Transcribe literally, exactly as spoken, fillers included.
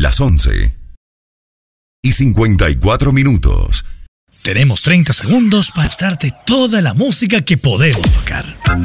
Las once y cincuenta y cuatro minutos. Tenemos treinta segundos para mostrarte toda la música que podemos tocar.